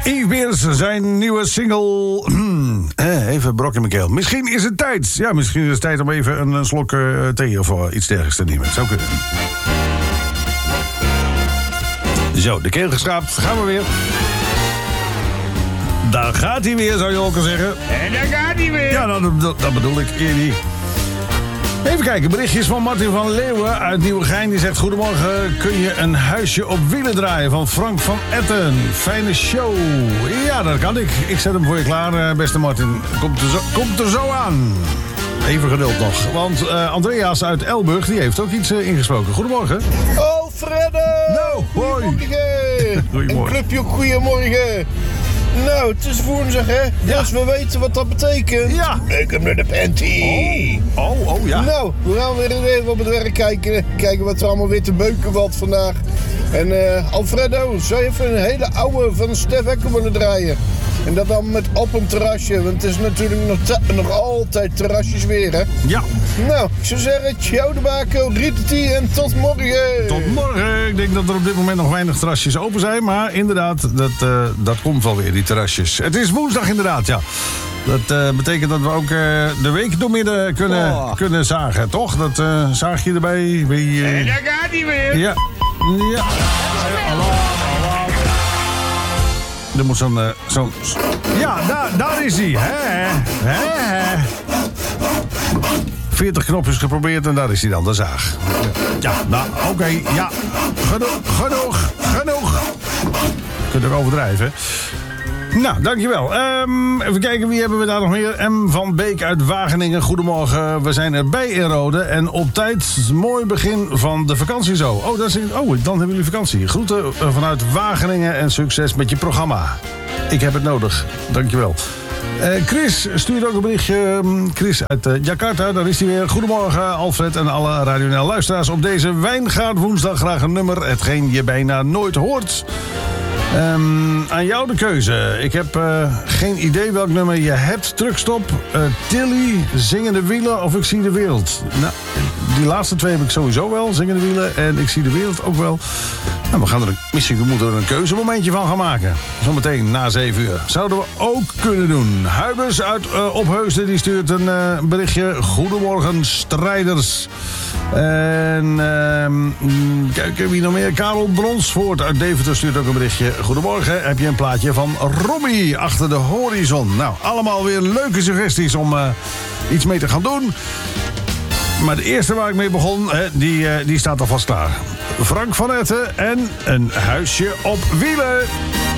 Yves Beers, zijn nieuwe single. Even brok in mijn keel. Misschien is het tijd. Ja, misschien is het tijd om even een slok thee of iets dergelijks te nemen. Het zou kunnen. Zo, de keel geschraapt. Gaan we weer. Daar gaat hij weer, zou je ook al zeggen. En daar gaat hij weer. Ja, dat bedoel ik. Eerder. Even kijken, berichtjes van Martin van Leeuwen uit Nieuwegein. Die zegt: goedemorgen, kun je een huisje op wielen draaien van Frank van Etten? Fijne show. Ja, dat kan ik. Ik zet hem voor je klaar, beste Martin. Komt er zo aan. Even geduld nog. Want Andreas uit Elburg, die heeft ook iets ingesproken. Goedemorgen. Alfredo! Nou, hoi. Goedemorgen. Een clubje, goedemorgen. Nou, het is woensdag, hè? Ja. Dus we weten wat dat betekent. Ja. Welkom naar de panty. Oh, ja. Nou, we gaan weer even op het werk kijken. Kijken wat er allemaal weer te beuken valt vandaag. En Alfredo, zou je even een hele oude van Stef Ecker willen draaien? En dat dan met op een terrasje, want het is natuurlijk nog altijd terrasjes weer, hè? Ja. Nou, ik zou zeggen, ciao de bako, riteti en tot morgen. Tot morgen. Ik denk dat er op dit moment nog weinig terrasjes open zijn. Maar inderdaad, dat komt wel weer, die terrasjes. Het is woensdag inderdaad, ja. Dat betekent dat we ook de week doormidden kunnen zagen, toch? Dat zaag je erbij. En daar gaat hij weer. Ja. Er moet zo'n... Ja, daar is hij. Hè. 40 knopjes geprobeerd en daar is hij dan, de zaag. Ja, nou, oké. Ja, genoeg. Kunt ook overdrijven. Nou, dankjewel. Even kijken, wie hebben we daar nog meer? M. van Beek uit Wageningen. Goedemorgen, we zijn erbij in Rode. En op tijd, mooi begin van de vakantie zo. Dan hebben jullie vakantie. Groeten vanuit Wageningen en succes met je programma. Ik heb het nodig, dankjewel. Chris stuurt ook een berichtje. Chris uit Jakarta, daar is hij weer. Goedemorgen Alfred en alle Radio NL luisteraars. Op deze Wijngaard woensdag graag een nummer. Hetgeen je bijna nooit hoort. Aan jou de keuze. Ik heb geen idee welk nummer je hebt. Truckstop, Tilly, Zingende Wielen of Ik Zie de Wereld. Nou, die laatste twee heb ik sowieso wel. Zingende Wielen en Ik Zie de Wereld ook wel. Nou, misschien moeten we er een keuzemomentje van gaan maken. Zometeen na 7 uur. Zouden we ook kunnen doen. Huibers uit Opheusden die stuurt een berichtje. Goedemorgen strijders. En kijken wie nog meer. Karel Bronsvoort uit Deventer stuurt ook een berichtje. Goedemorgen, heb je een plaatje van Robbie achter de horizon. Nou, allemaal weer leuke suggesties om iets mee te gaan doen. Maar de eerste waar ik mee begon, die staat alvast klaar. Frank van Etten en een huisje op wielen.